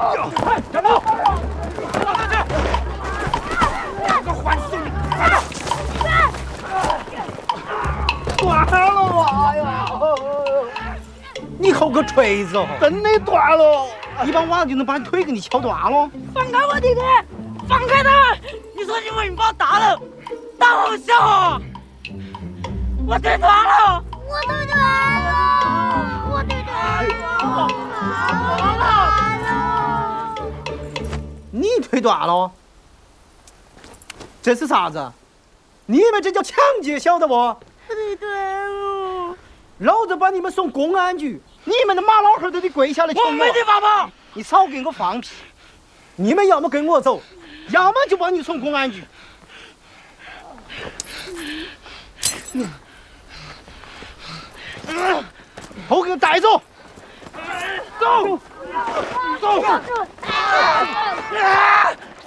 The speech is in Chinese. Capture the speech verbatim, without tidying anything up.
快站住！放下去！我还手！ 断了吧！哎呀！ 你扣个锤子哦！ 真的断了！ 一般娃就能把你腿给你敲断了。 放开我弟弟！放开他！你说你为什么把我打了？打我小啊！我腿断了！ 我腿断了！我腿断了！断了！ 你腿断了？这是啥子？你们这叫抢劫，晓得不？ 我腿断了！ 老子把你们送公安局，你们的马老汉都得跪下来求我。 我没得爸爸！ 你少给我放屁！你们要么跟我走，要么就把你送公安局。都给我带走！走！走！